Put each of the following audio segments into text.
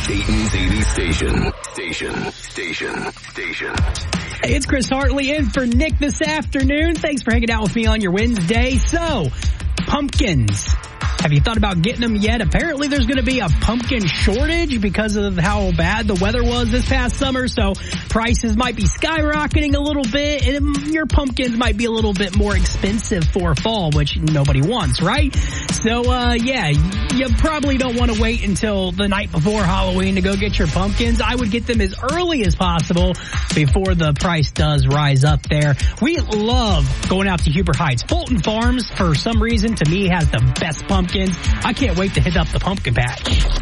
Dayton's 80 station. Hey, it's Chris Hartley in for Nick this afternoon. Thanks for hanging out with me on your Wednesday. So, pumpkins. Have you thought about getting them yet? Apparently there's going to be a pumpkin shortage because of how bad the weather was this past summer. So prices might be skyrocketing a little bit, and your pumpkins might be a little bit more expensive for fall, which nobody wants, right? So, you probably don't want to wait until the night before Halloween to go get your pumpkins. I would get them as early as possible before the price does rise up there. We love going out to Huber Heights. Fulton Farms, for some reason, to me, has the best pumpkins. I can't wait to hit up the pumpkin patch.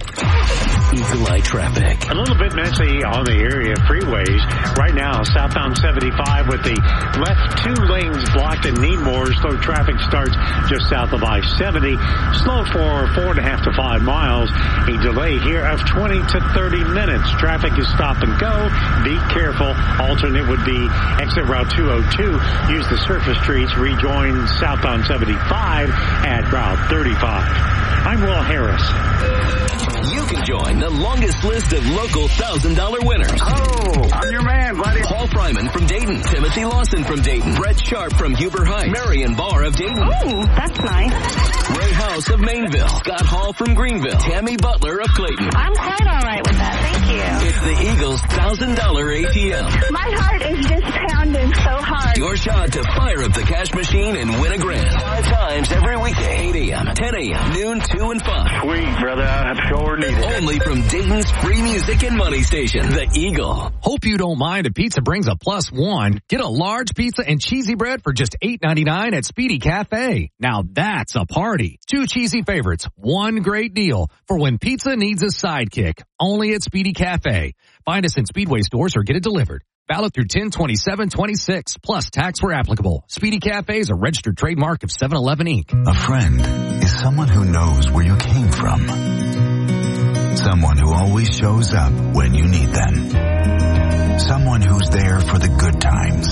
Eagle Eye traffic. A little bit messy on the area freeways. Right now, southbound 75 with the left 2 lanes blocked and Needmore. Slow traffic starts just south of I-70. Slow for 4.5 to 5 miles. A delay here of 20 to 30 minutes. Traffic is stop and go. Be careful. Alternate would be exit route 202. Use the surface streets. Rejoin southbound 75 at route 35. I'm Will Harris. You can join the longest list of local $1,000 winners. Oh, I'm your man, buddy. Paul Fryman from Dayton, Timothy Lawson from Dayton, Brett Sharp from Huber Heights, Marion Barr of Dayton. Oh, that's nice. Ray House of Mainville, Scott Hall from Greenville, Tammy Butler of Clayton. I'm quite all right with that. Thank you. It's the Eagles' $1,000 ATM. My heart is just pounding so hard. Your shot to fire up the cash machine and win a grand. 5 times every weekday, 8 a.m., 10 a.m., noon, 2 and 5. Sweet, brother. I sure need it. Only from Dayton's free music and money station, the Eagle. Hope you don't mind if pizza brings a +1. Get a large pizza and cheesy bread for just $8.99 at Speedy Cafe. Now that's a party. 2 cheesy favorites, 1 great deal for when pizza needs a sidekick. Only at Speedy Cafe. Find us in Speedway stores or get it delivered. Valid through 10/27/26, plus tax where applicable. Speedy Cafe is a registered trademark of 7-Eleven, Inc. A friend is someone who knows where you came from. Someone who always shows up when you need them. Someone who's there for the good times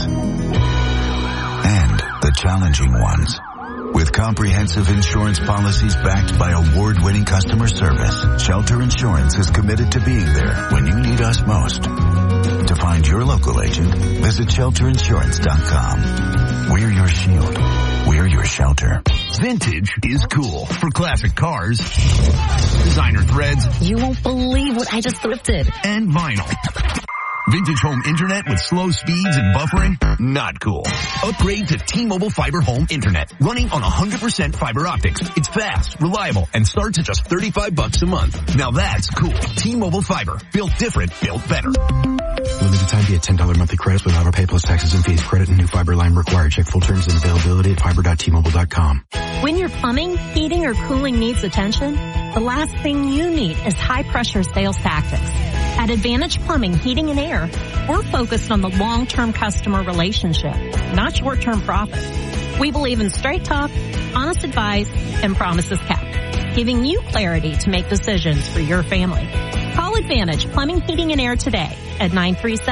and the challenging ones. With comprehensive insurance policies backed by award-winning customer service, Shelter Insurance is committed to being there when you need us most. To find your local agent, visit shelterinsurance.com. We're your shield. We're your shelter. Vintage is cool for classic cars, designer threads. You won't believe what I just thrifted. And vinyl. Vintage home internet with slow speeds and buffering? Not cool. Upgrade to T-Mobile Fiber Home Internet, running on 100% fiber optics. It's fast, reliable, and starts at just $35 a month. Now that's cool. T-Mobile Fiber. Built different, built better. Limited time via $10 monthly credits with auto pay plus taxes and fees. Credit and new fiber line required. Check full terms and availability at fiber.tmobile.com. When your plumbing, heating, or cooling needs attention, the last thing you need is high-pressure sales tactics. At Advantage Plumbing, Heating, and Air, we're focused on the long-term customer relationship, not short-term profit. We believe in straight talk, honest advice, and promises kept, giving you clarity to make decisions for your family. Call Advantage Plumbing, Heating, and Air today at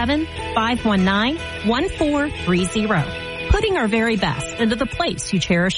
937-519-1430. Putting our very best into the place you cherish